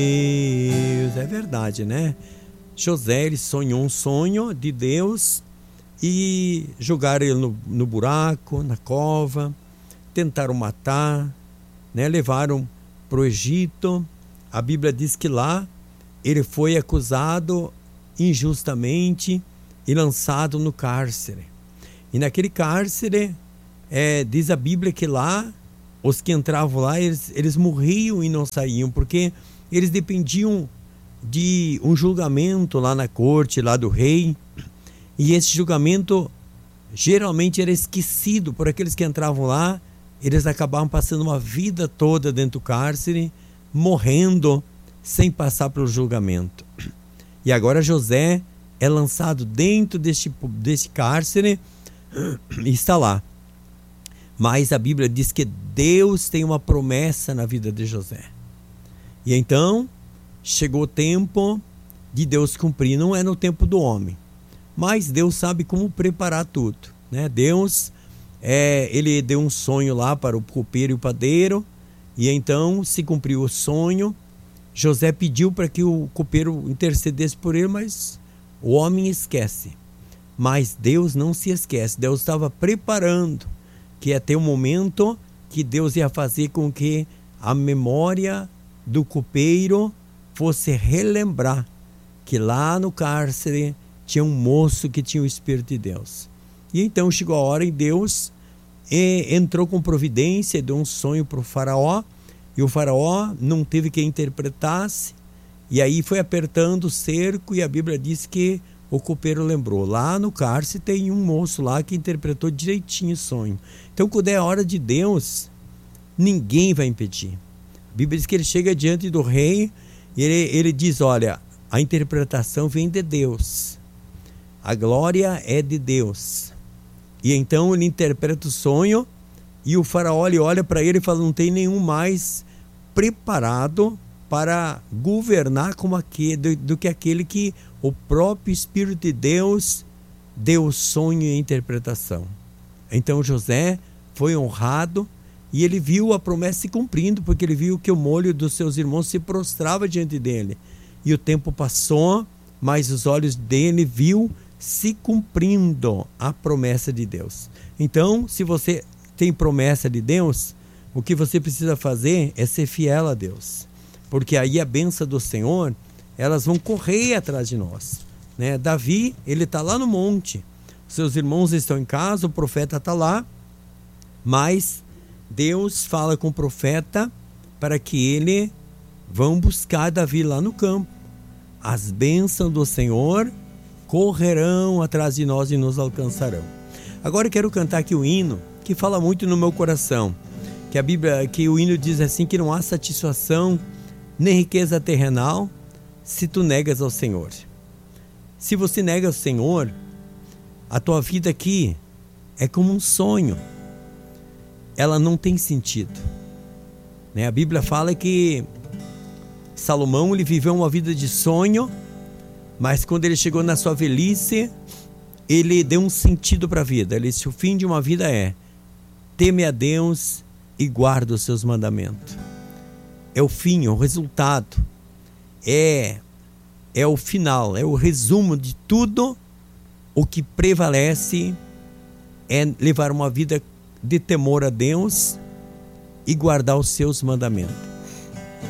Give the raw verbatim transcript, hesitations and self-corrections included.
Deus, é verdade, né? José, ele sonhou um sonho de Deus e jogaram ele no, no buraco, na cova, tentaram matar, né? Levaram para o Egito. A Bíblia diz que lá ele foi acusado injustamente e lançado no cárcere. E naquele cárcere, é, diz a Bíblia que lá, os que entravam lá, eles, eles morriam e não saíam, porque eles dependiam de um julgamento lá na corte, lá do rei, e esse julgamento geralmente era esquecido por aqueles que entravam lá. Eles acabavam passando uma vida toda dentro do cárcere, morrendo sem passar pelo julgamento. E agora José é lançado dentro deste, deste cárcere e está lá. Mas a Bíblia diz que Deus tem uma promessa na vida de José. E então chegou o tempo de Deus cumprir. Não é no tempo do homem, mas Deus sabe como preparar tudo, né? Deus, é, ele deu um sonho lá para o copeiro e o padeiro, e então se cumpriu o sonho. José pediu para que o copeiro intercedesse por ele, mas o homem esquece. Mas Deus não se esquece. Deus estava preparando que ia ter um momento que Deus ia fazer com que a memória do copeiro fosse relembrar que lá no cárcere tinha um moço que tinha o Espírito de Deus. E então chegou a hora e Deus e, entrou com providência e deu um sonho para o faraó, e o faraó não teve quem interpretasse, e aí foi apertando o cerco, e a Bíblia diz que o copeiro lembrou, lá no cárcere tem um moço lá que interpretou direitinho o sonho. Então quando é a hora de Deus, ninguém vai impedir. A Bíblia diz que ele chega diante do rei e ele, ele diz, olha, a interpretação vem de Deus, a glória é de Deus. E então ele interpreta o sonho, e o faraó ele olha para ele e fala, não tem nenhum mais preparado para governar como aquele, do, do que aquele que o próprio Espírito de Deus deu o sonho e a interpretação. Então José foi honrado e ele viu a promessa se cumprindo, porque ele viu que o molho dos seus irmãos se prostrava diante dele. E o tempo passou, mas os olhos dele viu se cumprindo a promessa de Deus. Então, se você tem promessa de Deus, o que você precisa fazer é ser fiel a Deus, porque aí a bênção do Senhor, elas vão correr atrás de nós, né? Davi, ele está lá no monte, seus irmãos estão em casa, o profeta está lá, mas Deus fala com o profeta para que ele vão buscar Davi lá no campo. As bênçãos do Senhor correrão atrás de nós e nos alcançarão. Agora eu quero cantar aqui o hino que fala muito no meu coração, que a Bíblia, que o hino diz assim, que não há satisfação nem riqueza terrenal se tu negas ao Senhor. Se você nega ao Senhor, a tua vida aqui é como um sonho, ela não tem sentido, né? A Bíblia fala que Salomão, ele viveu uma vida de sonho, mas quando ele chegou na sua velhice, ele deu um sentido para a vida. Ele disse, o fim de uma vida é teme a Deus e guarda os seus mandamentos. É o fim, é o resultado, é, é o final, é o resumo de tudo. O que prevalece é levar uma vida de temor a Deus e guardar os seus mandamentos.